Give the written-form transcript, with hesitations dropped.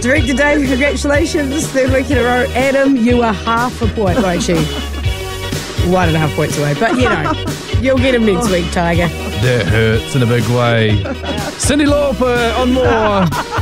Director David, congratulations. Third week in a row. Adam, you are half a point. Well, actually, 1.5 points away. But, you'll get him next week, Tiger. That hurts in a big way. Cyndi Lauper on more.